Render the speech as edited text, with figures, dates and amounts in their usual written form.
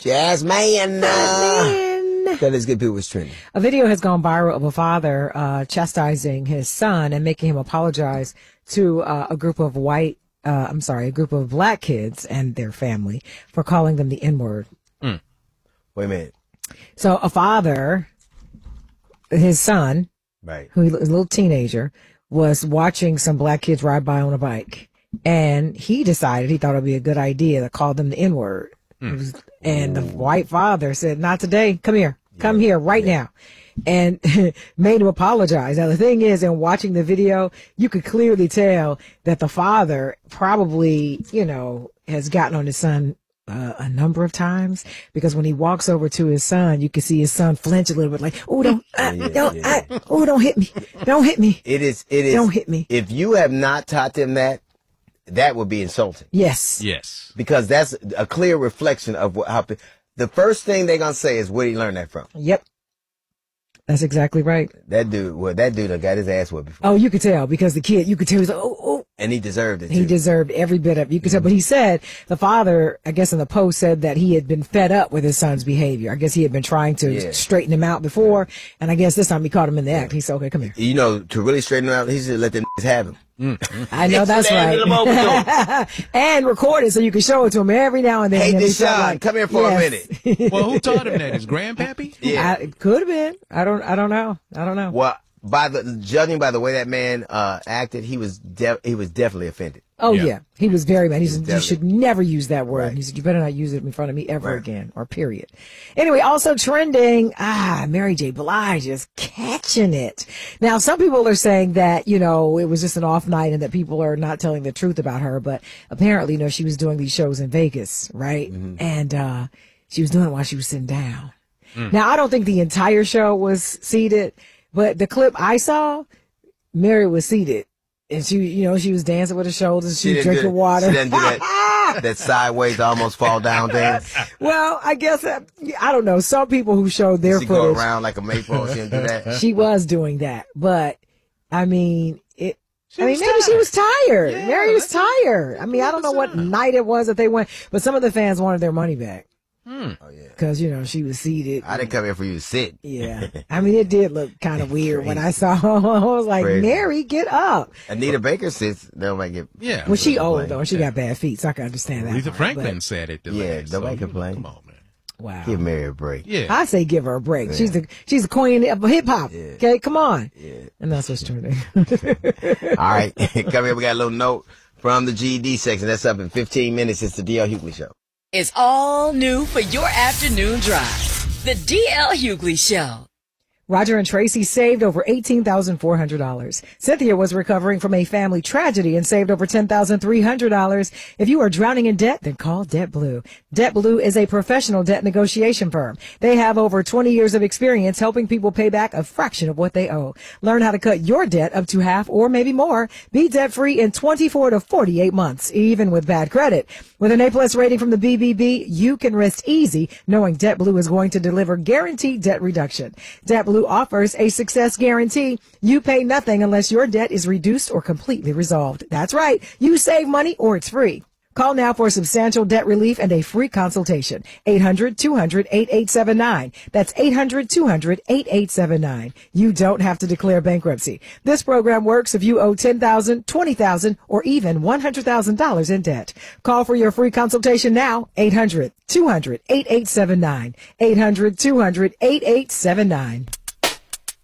Jazz man. That is good. People was trending. A video has gone viral of a father chastising his son and making him apologize to a group of a group of black kids and their family for calling them the N-word. Wait a minute. So a father, his son, right, who is a little teenager, was watching some black kids ride by on a bike, and he decided he thought it would be a good idea to call them the N-word. And the white father said, "Not today. Come here. Come here right now." And made him apologize. Now, the thing is, in watching the video, you could clearly tell that the father probably, has gotten on his son a number of times, because when he walks over to his son, you can see his son flinch a little bit, like, "Oh, don't hit me. Don't hit me. It is. Don't hit me." If you have not taught them that would be insulting. Yes. Because that's a clear reflection of how the first thing they're going to say is, where did he learn that from? Yep. That's exactly right. That dude got his ass whipped before. Oh, you could tell, because the kid, you could tell, he was like, oh. And he deserved it, too. He deserved every bit of it. You could tell. But he said, the father, I guess in the post, said that he had been fed up with his son's behavior. I guess he had been trying to straighten him out before. And I guess this time he caught him in the act. He said, "Okay, come here." To really straighten him out, he should let them have him. I know, that's right. And record it so you can show it to him every now and then. Hey, Deshaun, come here for a minute. Well, who taught him that? His grandpappy? Yeah. It could have been. I don't know. Well, judging by the way that man acted, he was definitely offended. Oh, yeah. He was very mad. He said, "You should never use that word." Right. He said, "You better not use it in front of me ever again," or period. Anyway, also trending, Mary J. Blige is catching it. Now, some people are saying that, it was just an off night and that people are not telling the truth about her. But apparently, she was doing these shows in Vegas, right? Mm-hmm. And she was doing it while she was sitting down. Now, I don't think the entire show was seated, but the clip I saw, Mary was seated. And she was dancing with her shoulders. She was drinking water. She didn't do that sideways, almost fall down dance. Well, I guess, I don't know. Some people who showed their footage. Go around like a maypole. She didn't do that. She was doing that. But, maybe she was tired. Yeah, Mary was tired. I don't know what night it was that they went, but some of the fans wanted their money back. Oh, yeah. Because, she was seated. I didn't come here for you to sit. Yeah. It did look kind of weird when I saw her. I was like, crazy. Mary, get up. Anita Baker sits, nobody get. Yeah. Well, she old, though, and she got bad feet, so I can understand that. Aretha Franklin said it. Nobody complain. Come on, man. Wow. Give Mary a break. Yeah. I say give her a break. Yeah. She's the queen of hip hop. Yeah. Okay, come on. Yeah. And that's what's trending. All right. Come here. We got a little note from the GED section. That's up in 15 minutes. It's the DL Hughley Show. It's all new for your afternoon drive. The DL Hughley Show. Roger and Tracy saved over $18,400. Cynthia was recovering from a family tragedy and saved over $10,300. If you are drowning in debt, then call DebtBlue. DebtBlue is a professional debt negotiation firm. They have over 20 years of experience helping people pay back a fraction of what they owe. Learn how to cut your debt up to half or maybe more. Be debt-free in 24 to 48 months, even with bad credit. With an A+ rating from the BBB, you can rest easy knowing DebtBlue is going to deliver guaranteed debt reduction. DebtBlue offers a success guarantee. You pay nothing unless your debt is reduced or completely resolved. That's right. You save money or it's free. Call now for substantial debt relief and a free consultation. 800-200-8879. That's 800-200-8879. You don't have to declare bankruptcy. This program works if you owe $10,000, $20,000, or even $100,000 in debt. Call for your free consultation now. 800-200-8879. 800-200-8879.